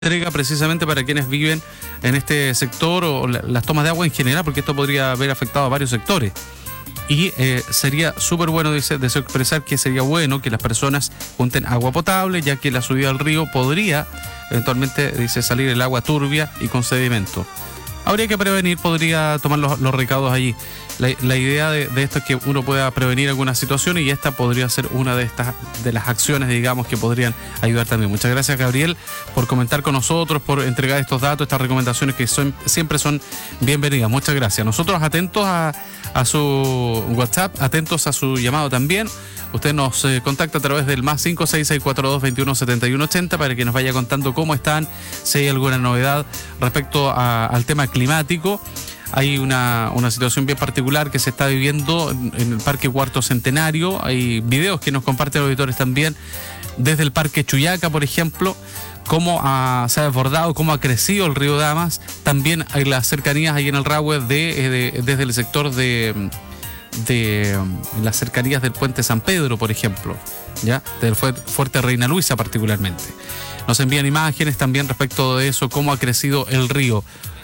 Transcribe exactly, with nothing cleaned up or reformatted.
entrega precisamente para quienes viven en este sector o la, las tomas de agua en general, porque esto podría haber afectado a varios sectores. Y eh, sería súper bueno, dice, deseo expresar que sería bueno que las personas junten agua potable, ya que la subida al río podría eventualmente, dice, salir el agua turbia y con sedimento. Habría que prevenir, podría tomar los, los recaudos allí. La, la idea de, de esto es que uno pueda prevenir alguna situación y esta podría ser una de estas de las acciones, digamos, que podrían ayudar también. Muchas gracias, Gabriel, por comentar con nosotros, por entregar estos datos, estas recomendaciones que son, siempre son bienvenidas. Muchas gracias. Nosotros atentos a, a su WhatsApp, atentos a su llamado también. Usted nos eh, contacta a través del más cinco seis seis cuatro dos, veintiuno setenta y uno ochenta para que nos vaya contando cómo están, si hay alguna novedad respecto a, al tema climático. Hay una, una situación bien particular que se está viviendo en, en el Parque Cuarto Centenario. Hay videos que nos comparten los auditores también desde el Parque Chuyaca, por ejemplo, cómo ha, se ha desbordado, cómo ha crecido el río Damas. También hay las cercanías ahí en el Rahue de, de, desde el sector de... de las cercanías del Puente San Pedro, por ejemplo, ya del Fuerte Reina Luisa particularmente. Nos envían imágenes también respecto de eso, cómo ha crecido el río.